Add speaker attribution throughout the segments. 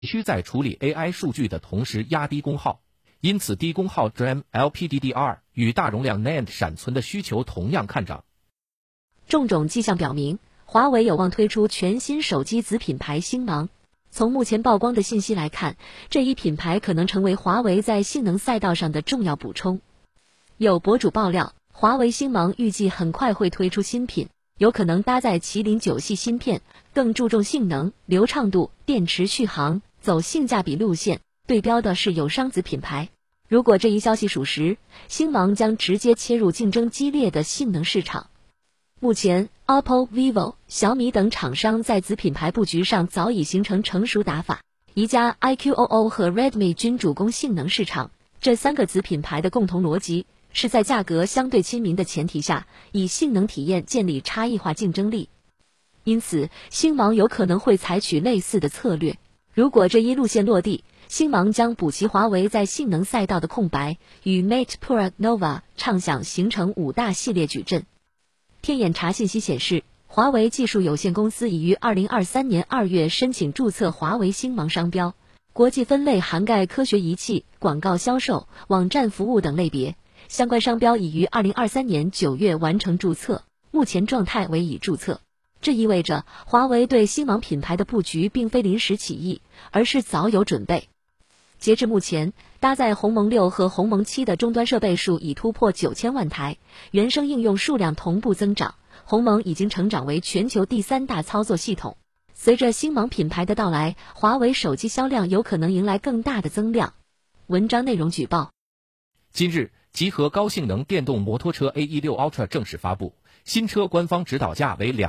Speaker 1: 须在处理 AI 数据的同时压低功耗，因此低功耗 DRAM、LPDDR 与大容量 NAND 闪存的需求同样看涨。
Speaker 2: 种种迹象表明，华为有望推出全新手机子品牌星芒。从目前曝光的信息来看，这一品牌可能成为华为在性能赛道上的重要补充。有博主爆料，华为星芒预计很快会推出新品，有可能搭载麒麟9系芯片，更注重性能、流畅度、电池续航，走性价比路线，对标的是友商子品牌。如果这一消息属实，星芒将直接切入竞争激烈的性能市场。目前 OPPO、vivo、小米等厂商在子品牌布局上早已形成成熟打法，宜家、iQOO 和 Redmi 均主攻性能市场。这3个子品牌的共同逻辑是在价格相对亲民的前提下，以性能体验建立差异化竞争力。因此，星芒有可能会采取类似的策略。如果这一路线落地，星芒将补齐华为在性能赛道的空白，与 Mate Pro、Nova 畅想形成5大系列矩阵。天眼查信息显示，华为技术有限公司已于2023年2月申请注册华为星芒商标，国际分类涵盖科学仪器、广告销售、网站服务等类别，相关商标已于2023年9月完成注册，目前状态为已注册。这意味着华为对星芒品牌的布局并非临时起意，而是早有准备。截至目前，搭载鸿蒙6和鸿蒙7的终端设备数已突破9000万台，原生应用数量同步增长，鸿蒙已经成长为全球第3大操作系统。随着星芒品牌的到来，华为手机销量有可能迎来更大的增量。文章内容举报。
Speaker 1: 今日，集合高性能电动摩托车 A16 Ultra 正式发布，新车官方指导价为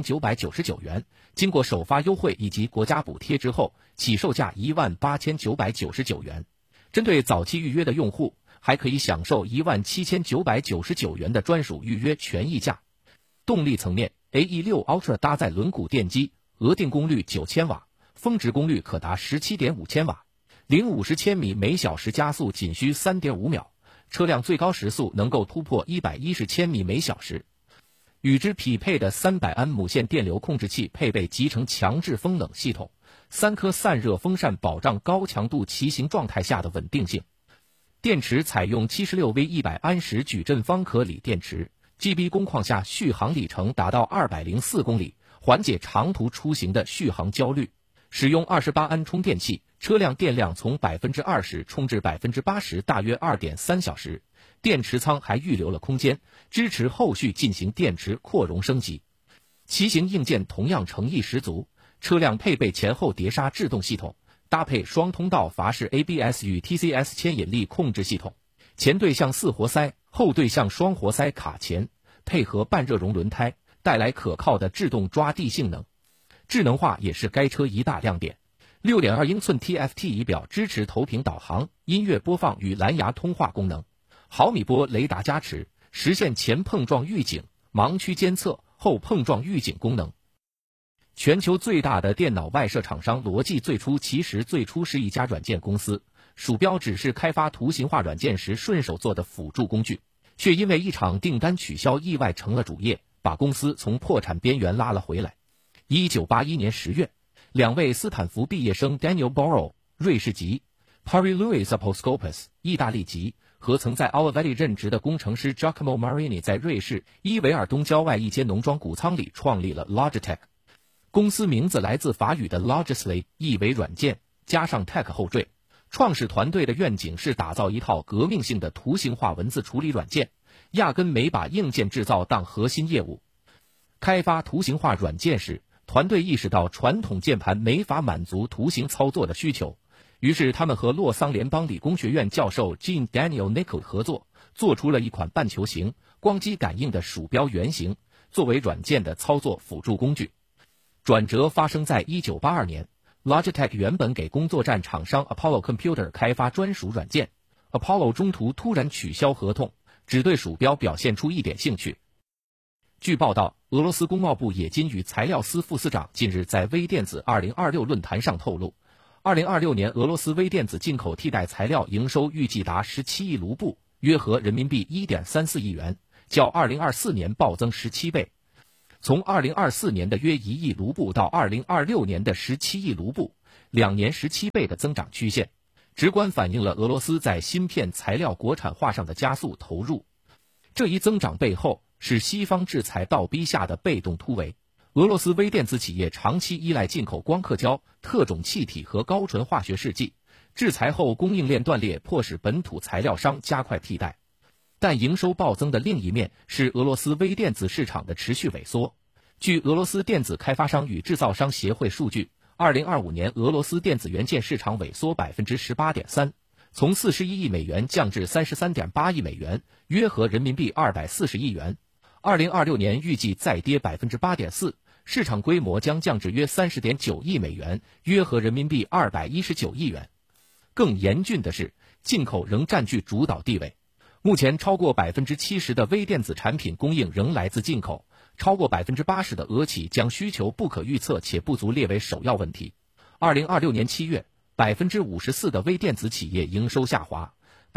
Speaker 1: 20999元，经过首发优惠以及国家补贴之后，起售价18999元。针对早期预约的用户，还可以享受17999元的专属预约权益价。动力层面 ，A16 Ultra 搭载轮毂电机，额定功率9000瓦，峰值功率可达17.5千瓦，0-50千米每小时加速仅需3.5秒，车辆最高时速能够突破110千米每小时。与之匹配的300安母线电流控制器配备集成强制风冷系统，3颗散热风扇保障高强度骑行状态下的稳定性。电池采用 76V100安时矩阵方壳锂电池， GB 工况下续航里程达到204公里，缓解长途出行的续航焦虑。使用28安充电器，车辆电量从 20% 充至 80%， 大约 2.3 小时。电池仓还预留了空间，支持后续进行电池扩容升级。骑行硬件同样诚意十足，车辆配备前后碟刹制动系统，搭配双通道阀式 ABS 与 TCS 牵引力控制系统，前对向4活塞，后对向双活塞卡钳，配合半热熔轮胎，带来可靠的制动抓地性能。智能化也是该车一大亮点。6.2英寸 TFT 仪表支持投屏导航、音乐播放与蓝牙通话功能，毫米波雷达加持，实现前碰撞预警、盲区监测、后碰撞预警功能。全球最大的电脑外设厂商罗技最初是一家软件公司，鼠标只是开发图形化软件时顺手做的辅助工具，却因为一场订单取消意外成了主业，把公司从破产边缘拉了回来。1981年10月，两位斯坦福毕业生 Daniel Borrow 瑞士籍 Pari Louis Aposkopis 意大利籍和曾在 Our Valley 任职的工程师 Giacomo Marini 在瑞士伊维尔东郊外一间农庄谷仓里创立了 Logitech。 公司名字来自法语的 Logisly， 意为软件，加上 Tech 后缀。创始团队的愿景是打造一套革命性的图形化文字处理软件，压根没把硬件制造当核心业务。开发图形化软件时，团队意识到传统键盘没法满足图形操作的需求，于是他们和洛桑联邦理工学院教授 Jean Daniel Nicol 合作，做出了一款半球形、光机感应的鼠标原型，作为软件的操作辅助工具。转折发生在1982年， Logitech 原本给工作站厂商 Apollo Computer 开发专属软件， Apollo 中途突然取消合同，只对鼠标表现出一点兴趣。据报道，俄罗斯工贸部冶金与材料司副司长近日在微电子2026论坛上透露，2026年俄罗斯微电子进口替代材料营收预计达17亿卢布，约合人民币 1.34 亿元，较2024年暴增17倍。从2024年的约1亿卢布到2026年的17亿卢布， 2年17倍的增长曲线，直观反映了俄罗斯在芯片材料国产化上的加速投入。这一增长背后是西方制裁倒逼下的被动突围。俄罗斯微电子企业长期依赖进口光刻胶、特种气体和高纯化学试剂，制裁后供应链断裂，迫使本土材料商加快替代。但营收暴增的另一面是俄罗斯微电子市场的持续萎缩。据俄罗斯电子开发商与制造商协会数据，2025年俄罗斯电子元件市场萎缩 18.3%， 从41亿美元降至 33.8 亿美元，约合人民币240亿元。2026年预计再跌 8.4%， 市场规模将降至约 30.9 亿美元，约合人民币219亿元。更严峻的是，进口仍占据主导地位。目前超过 70% 的微电子产品供应仍来自进口，超过 80% 的俄企将需求不可预测且不足列为首要问题。2026年7月 54% 的微电子企业营收下滑，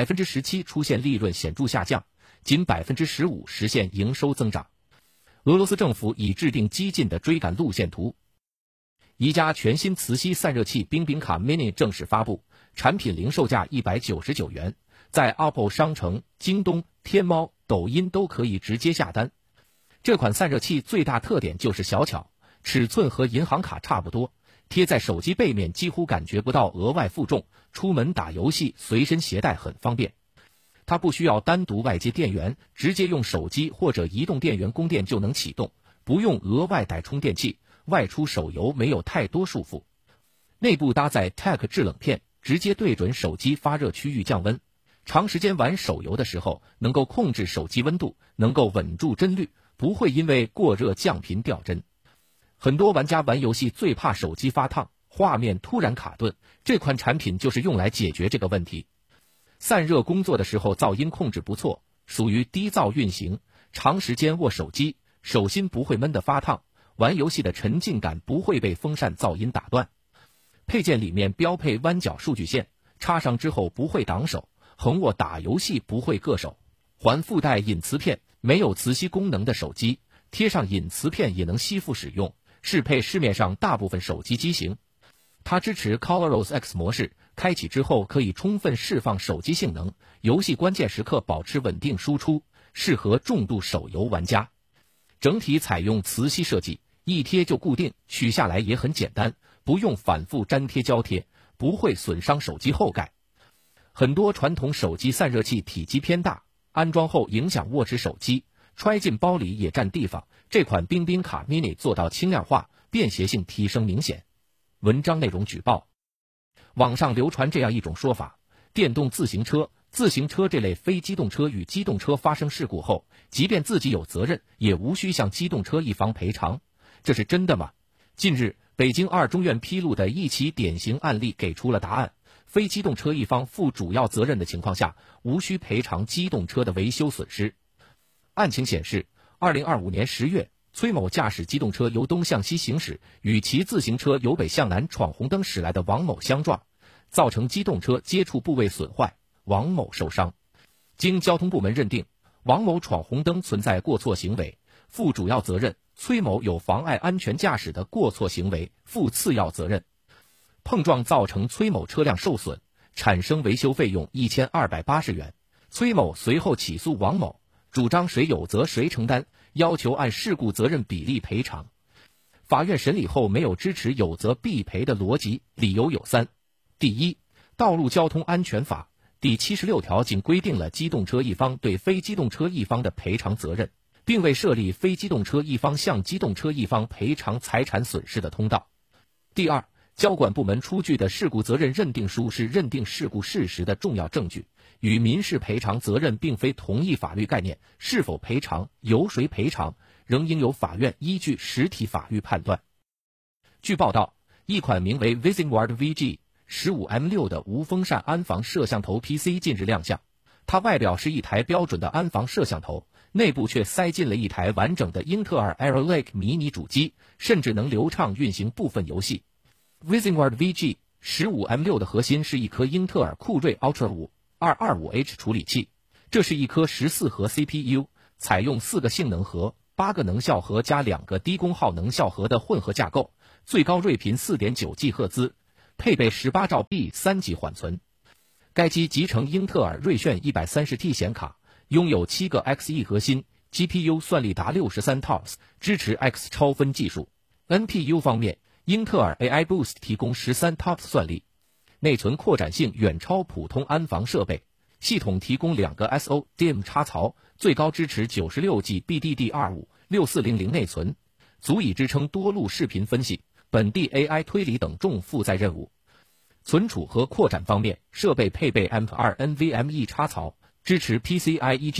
Speaker 1: 17% 出现利润显著下降，仅 15% 实现营收增长。俄罗斯政府已制定激进的追赶路线图。一加全新磁吸散热器冰冰卡 Mini 正式发布，产品零售价199元，在 Apple 商城、京东、天猫、抖音都可以直接下单。这款散热器最大特点就是小巧，尺寸和银行卡差不多，贴在手机背面几乎感觉不到额外负重，出门打游戏随身携带很方便。它不需要单独外接电源，直接用手机或者移动电源供电就能启动，不用额外带充电器，外出手游没有太多束缚。内部搭载 Tech 制冷片，直接对准手机发热区域降温。长时间玩手游的时候，能够控制手机温度，能够稳住帧率，不会因为过热降频掉帧。很多玩家玩游戏最怕手机发烫，画面突然卡顿，这款产品就是用来解决这个问题。散热工作的时候噪音控制不错，属于低噪运行，长时间握手机，手心不会闷得发烫，玩游戏的沉浸感不会被风扇噪音打断。配件里面标配弯角数据线，插上之后不会挡手，横握打游戏不会硌手。还附带隐磁片，没有磁吸功能的手机贴上隐磁片也能吸附使用，适配市面上大部分手机机型。它支持 ColorOS X 模式，开启之后可以充分释放手机性能，游戏关键时刻保持稳定输出，适合重度手游玩家。整体采用磁吸设计，一贴就固定，取下来也很简单，不用反复粘贴胶贴，不会损伤手机后盖。很多传统手机散热器体积偏大，安装后影响握持手机，揣进包里也占地方。这款冰冰卡 Mini 做到轻量化，便携性提升明显。文章内容举报：网上流传这样一种说法，电动自行车这类非机动车与机动车发生事故后，即便自己有责任，也无需向机动车一方赔偿。这是真的吗？近日，北京二中院披露的一起典型案例给出了答案。非机动车一方负主要责任的情况下，无需赔偿机动车的维修损失。案情显示，2025年10月，崔某驾驶机动车由东向西行驶，与骑自行车由北向南闯红灯驶来的王某相撞，造成机动车接触部位损坏，王某受伤。经交通部门认定，王某闯红灯存在过错行为，负主要责任；崔某有妨碍安全驾驶的过错行为，负次要责任。碰撞造成崔某车辆受损，产生维修费用1280元。崔某随后起诉王某，主张谁有责谁承担，要求按事故责任比例赔偿。法院审理后没有支持有责必赔的逻辑，理由有三：第一，《道路交通安全法》第76条仅规定了机动车一方对非机动车一方的赔偿责任，并未设立非机动车一方向机动车一方赔偿财产损失的通道。第二，交管部门出具的事故责任认定书是认定事故事实的重要证据，与民事赔偿责任并非同一法律概念，是否赔偿、由谁赔偿，仍应由法院依据实体法律判断。据报道，一款名为 Visingward VG15M6 的无风扇安防摄像头 PC 近日亮相。它外表是一台标准的安防摄像头，内部却塞进了一台完整的英特尔 Arrow Lake 迷你主机，甚至能流畅运行部分游戏。Visingward VG15M6 的核心是一颗英特尔酷睿 Ultra 5225H 处理器，这是一颗14核 CPU， 采用4个性能核、8个能效核加2个低功耗能效核的混合架构，最高睿频 4.9 GHz， 配备18兆 B3 级缓存。该机集成英特尔锐炫 130T 显卡，拥有7个 Xe 核心 ，GPU 算力达63 TOPS， 支持 X 超分技术。NPU 方面，英特尔 AI Boost 提供13 TOPS 算力，内存扩展性远超普通安防设备。系统提供2个 SO-DIMM 插槽，最高支持 96G BDDR5 6400内存，足以支撑多路视频分析、本地 AI 推理等重负载任务。存储和扩展方面，设备配备 M2 NVMe 插槽，支持 PCIe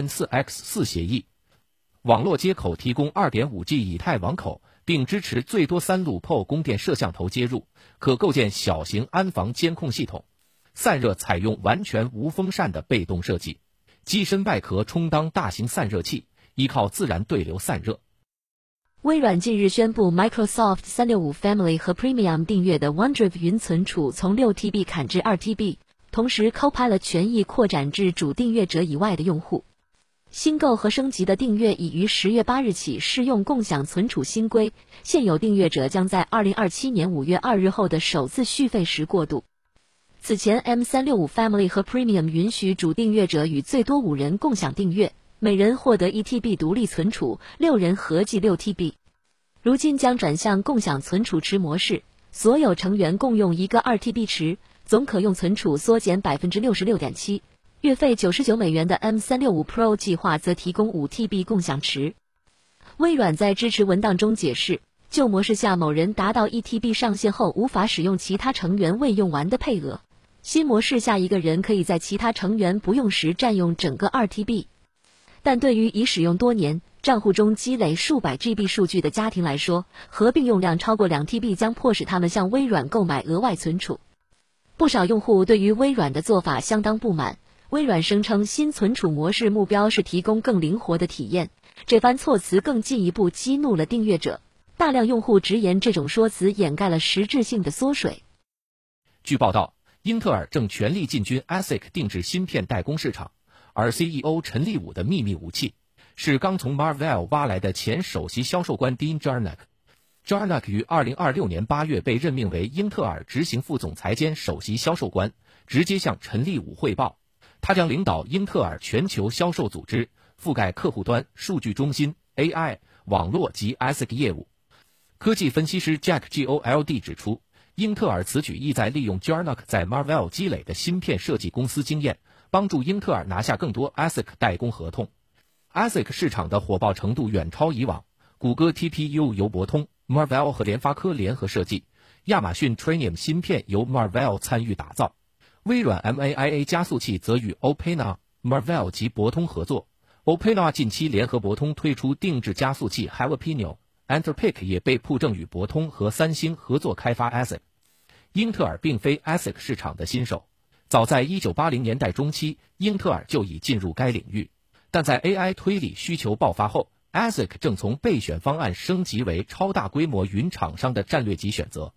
Speaker 1: Gen4X4 协议。网络接口提供 2.5G 以太网口，并支持最多3路 PO 供电摄像头接入，可构建小型安防监控系统。散热采用完全无风扇的被动设计，机身外壳充当大型散热器，依靠自然对流散热。
Speaker 2: 微软近日宣布 Microsoft 365 Family 和 Premium 订阅的 OneDrive 云存储从 6TB 砍至 2TB， 同时 Copilot 权益扩展至主订阅者以外的用户。新购和升级的订阅已于10月8日起适用共享存储新规，现有订阅者将在2027年5月2日后的首次续费时过渡。此前 M365 Family 和 Premium 允许主订阅者与最多5人共享订阅，每人获得 1TB 独立存储，6人合计 6TB。如今将转向共享存储池模式，所有成员共用一个 2TB 池，总可用存储缩减 66.7%。月费$99的 M365 Pro 计划则提供 5TB 共享池。微软在支持文档中解释，旧模式下某人达到 1TB 上限后无法使用其他成员未用完的配额，新模式下一个人可以在其他成员不用时占用整个 2TB。但对于已使用多年、账户中积累数百 GB 数据的家庭来说，合并用量超过 2TB 将迫使他们向微软购买额外存储。不少用户对于微软的做法相当不满，微软声称新存储模式目标是提供更灵活的体验，这番措辞更进一步激怒了订阅者。大量用户直言这种说辞掩盖了实质性的缩水。
Speaker 1: 据报道，英特尔正全力进军 ASIC 定制芯片代工市场，而 CEO 陈立武的秘密武器是刚从 Marvell 挖来的前首席销售官 Dean Jarnac。Jarnac 于2026年8月被任命为英特尔执行副总裁兼首席销售官，直接向陈立武汇报。他将领导英特尔全球销售组织，覆盖客户端、数据中心、AI、网络及 ASIC 业务。科技分析师 Jack Gold 指出，英特尔此举意在利用 Jarnac 在 Marvell 积累的芯片设计公司经验，帮助英特尔拿下更多 ASIC 代工合同。ASIC 市场的火爆程度远超以往，谷歌 TPU 由博通、Marvell 和联发科联合设计，亚马逊 Trainium 芯片由 Marvell 参与打造，微软 MAIA 加速器则与 Opena、Marvell 及博通合作。Opena 近期联合博通推出定制加速器 Jalapeno。Enterpic 也被铺证与博通和三星合作开发 ASIC。英特尔并非 ASIC 市场的新手，早在1980年代中期，英特尔就已进入该领域。但在 AI 推理需求爆发后， ASIC 正从备选方案升级为超大规模云厂商的战略级选择。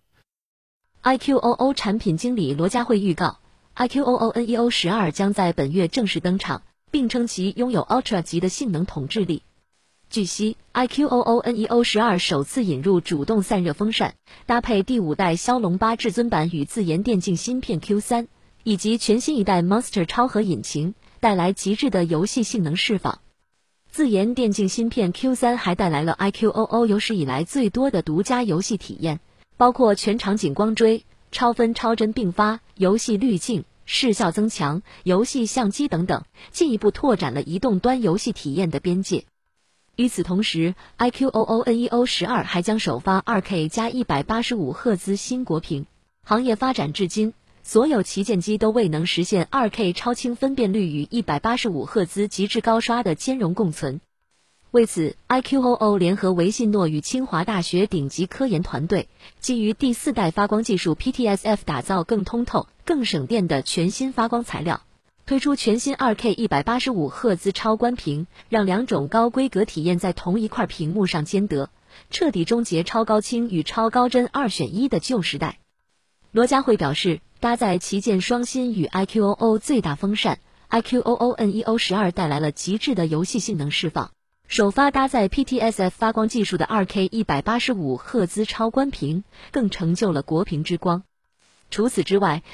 Speaker 2: iQOO 产品经理罗佳慧预告， iQOO Neo 12将在本月正式登场，并称其拥有 Ultra 级的性能统治力。据悉 iQOO Neo 12首次引入主动散热风扇，搭配第5代骁龙8至尊版与自研电竞芯片 Q3， 以及全新一代 Monster 超核引擎，带来极致的游戏性能释放。自研电竞芯片 Q3 还带来了 iQOO 有史以来最多的独家游戏体验，包括全场景光追、超分超帧并发、游戏滤镜、视效增强、游戏相机等等，进一步拓展了移动端游戏体验的边界。与此同时 iQOO Neo 12还将首发 2K 加185赫兹新国屏。行业发展至今，所有旗舰机都未能实现 2K 超清分辨率与185赫兹极致高刷的兼容共存。为此 iQOO 联合维信诺与清华大学顶级科研团队，基于第4代发光技术 PTSF 打造更通透、更省电的全新发光材料，推出全新 2K 185赫兹超宽屏，让2种高规格体验在同一块屏幕上兼得，彻底终结超高清与超高帧2选1的旧时代。罗佳慧表示，搭载旗舰双芯与 iQOO 最大风扇 iQOO Neo 12带来了极致的游戏性能释放。首发搭载 PTSF 发光技术的 2K 185赫兹超宽屏，更成就了国屏之光。 除此之外，